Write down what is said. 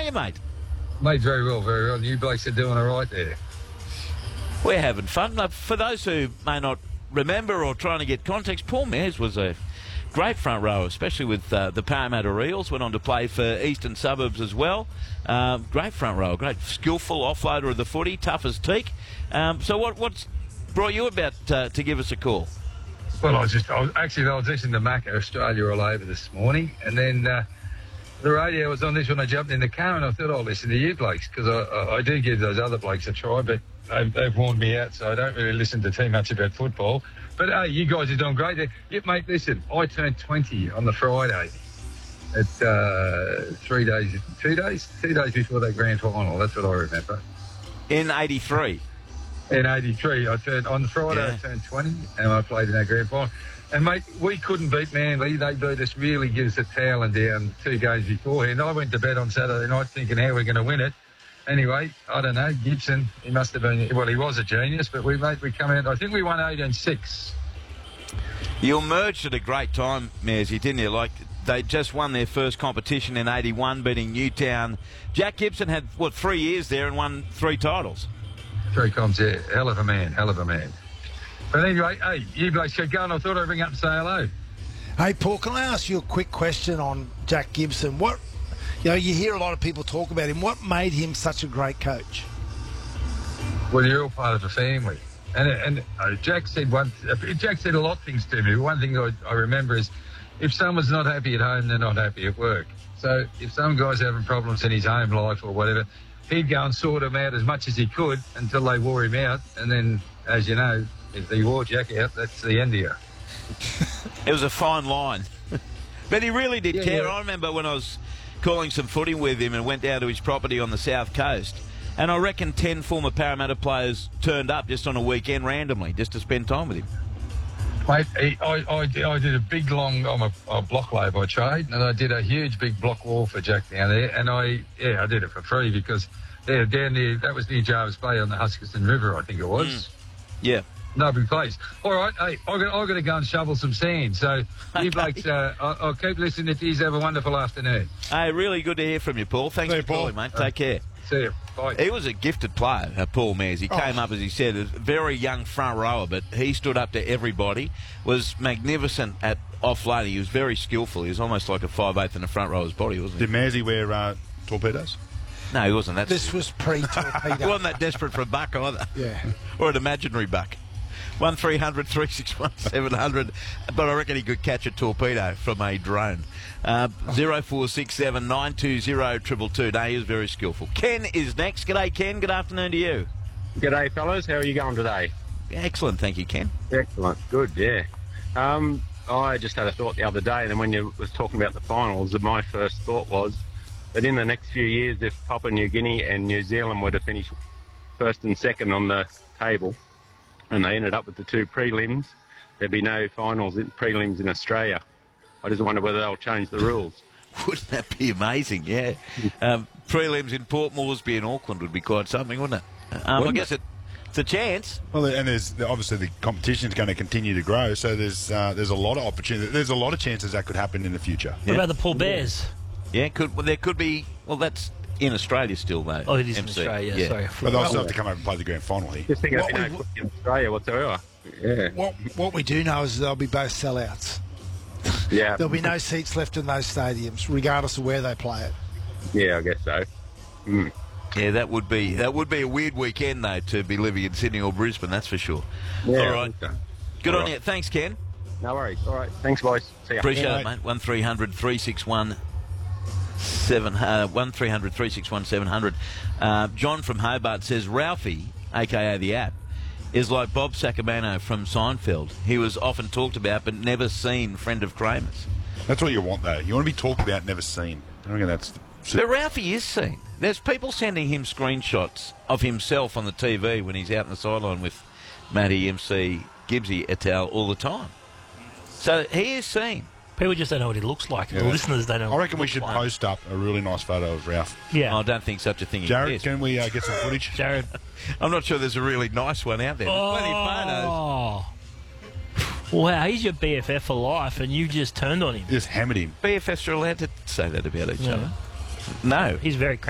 you, mate? Mate, very well, very well. You blokes are doing all right there. We're having fun. For those who may not remember or trying to get context, Paul Mears was a great front rower, especially with the Parramatta Eels. Went on to play for Eastern Suburbs as well. Great front rower, great skillful offloader of the footy, tough as teak. So what's brought you about to give us a call? Well, I was listening to Macca Australia all over this morning, and then the radio was on this when I jumped in the car, and I thought I'll listen to you blokes, because I do give those other blokes a try, but they've warned me out, so I don't really listen to too much about football. But hey, you guys are doing great there. Yeah, mate, listen, I turned 20 on the Friday. It's 2 days before that grand final. That's what I remember. In 83. In 83, on the Friday, I turned 20, and I played in that grand final. And, mate, we couldn't beat Manly. They beat us, really give us a towel down 2 games beforehand. I went to bed on Saturday night thinking how we're going to win it. Anyway, I don't know, Gibson, he must have been, well, he was a genius, but we come out, I think we won 8-6. You emerged at a great time, Mearsy, didn't you? Like, they just won their first competition in 81, beating Newtown. Jack Gibson had, 3 years there and won 3 titles? 3 comps, yeah. Hell of a man. But anyway, hey, you blokes get going. I thought I'd ring up and say hello. Hey, Paul, can I ask you a quick question on Jack Gibson? You hear a lot of people talk about him. What made him such a great coach? Well, you're all part of the family. And Jack said a lot of things to me. One thing I remember is if someone's not happy at home, they're not happy at work. So if some guy's having problems in his home life or whatever, he'd go and sort them out as much as he could until they wore him out. And then, as you know, if he wore Jack out, that's the end of you. It was a fine line. But he really did care. Yeah. I remember when I was calling some footy with him and went down to his property on the south coast, and I reckon 10 former Parramatta players turned up just on a weekend randomly just to spend time with him. Mate, I did a big, long, I'm a block lay by trade, and I did a huge big block wall for Jack down there, and I did it for free because down there, that was near Jarvis Bay on the Huskisson River, I think it was. Yeah. Lovely place. All right, hey, I've got to go and shovel some sand, so you blokes, I'll keep listening to you. Have a wonderful afternoon. Hey, really good to hear from you, Paul. Thanks for calling, mate. Take care. See you. Bye. He was a gifted player, Paul Mears. He came up, as he said, a very young front rower, but he stood up to everybody, was magnificent at offloading. He was very skillful. He was almost like a 5/8 in the front rower's body, wasn't he? Did Mearsy wear torpedoes? No, he wasn't that. This was pre-torpedo. He wasn't that desperate for a buck either. Yeah. Or an imaginary buck. 1300 361 700, but I reckon he could catch a torpedo from a drone. 0467 920 222. No, he was very skillful. Ken is next. G'day, Ken. Good afternoon to you. G'day, fellas. How are you going today? Excellent, thank you, Ken. Excellent. Good, yeah. I just had a thought the other day, and when you was talking about the finals, my first thought was that in the next few years, if Papua New Guinea and New Zealand were to finish first and second on the table, and they ended up with the 2 prelims, there'd be no finals in prelims in Australia. I just wonder whether they'll change the rules. Wouldn't that be amazing? Yeah. Prelims in Port Moresby and Auckland would be quite something, wouldn't it? I guess it's a chance. Well, and there's obviously the competition is going to continue to grow, so there's a lot of opportunity. There's a lot of chances that could happen in the future. What about the Paul Bears? Yeah, there could be. Well, that's in Australia still, though. Oh, it is MC. in Australia, sorry. But they'll still have to come over and play the grand final here. Just think there'll be no footy in Australia whatsoever. Yeah. What we do know is they'll be both sellouts. Yeah. There'll be no seats left in those stadiums, regardless of where they play it. Yeah, I guess so. Mm. Yeah, that would be a weird weekend, though, to be living in Sydney or Brisbane, that's for sure. Yeah, all right. Good on you. Thanks, Ken. No worries. All right. Thanks, boys. See ya. Appreciate it, mate. 1300 361 1300 361 700. John from Hobart says Ralphie, a.k.a. the app, is like Bob Sacamano from Seinfeld. He was often talked about but never seen, friend of Kramer's. That's what you want, though. You want to be talked about, never seen. I reckon that's... But Ralphie is seen. There's people sending him screenshots of himself on the TV when he's out in the sideline with Matty, MC, Gibbsy et al. All the time. So he is seen. People just don't know what he looks like. Yeah. The listeners don't know. I reckon we should post up a really nice photo of Ralph. Yeah. I don't think such a thing Jared, exists. can we get some footage? Jared. I'm not sure there's a really nice one out there. There's plenty of photos. Wow, he's your BFF for life, and you just turned on him. Just hammered him. BFFs are allowed to say that about each other. No. He's very